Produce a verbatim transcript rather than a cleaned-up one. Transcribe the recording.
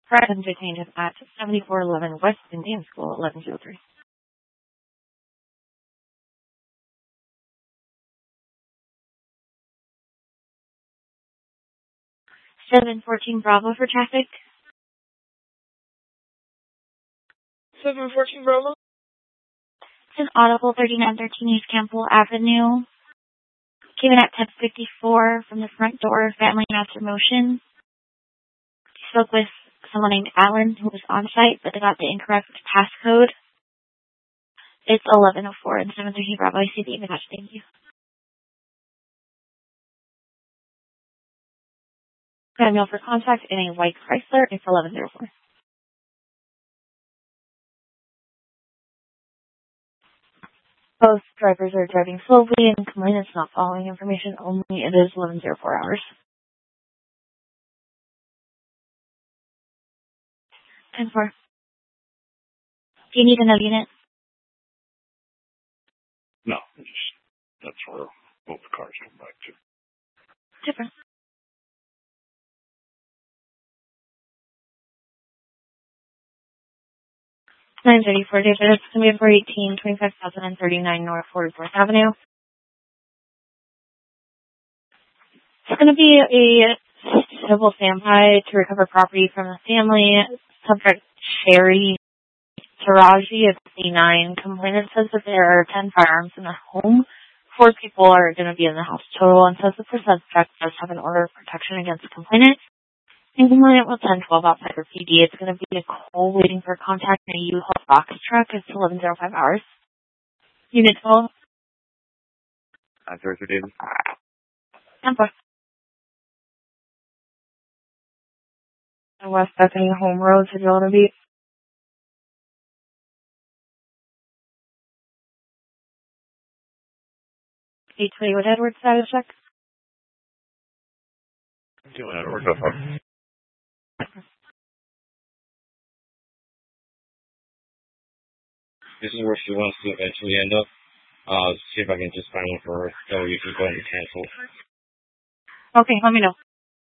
Present detained him at seventy-four eleven West Indian School, eleven oh three. seven fourteen Bravo for traffic. seven fourteen Bravo. It's an Audible thirty-nine thirteen East Campbell Avenue. Came in at ten fifty-four from the front door, family master motion. Spoke with someone named Alan who was on site, but they got the incorrect passcode. It's eleven oh four and seven thirteen Bravo. I see the image. Thank you. Manual for contact in a white Chrysler. It's eleven oh four. Both drivers are driving slowly and complainants not following information only. It is eleven oh four hours. ten four. Do you need another unit? No, just, that's where both cars come back to. Different. nine thirty-four David. It's going to be four eighteen, twenty-five thousand thirty-nine North forty-fourth Avenue. It's going to be a civil standby to recover property from the family. Subject Sherry Taraji of C nine. Complainant says that there are ten firearms in the home. Four people are going to be in the house total, and says that the suspect does have an order of protection against the complainant. And complainant will ten twelve outside for P D. It's going to be a call waiting for contact in a U-Haul box truck. It's eleven oh five hours. Unit twelve. I'm sorry, David. ten four. And West Bethany Home Road, if you want to be. eight twenty with Edward status check. Doing Edward, so far. This is where she wants to eventually end up. Uh, see if I can just find one for her, so you can go ahead and cancel. Okay, let me know.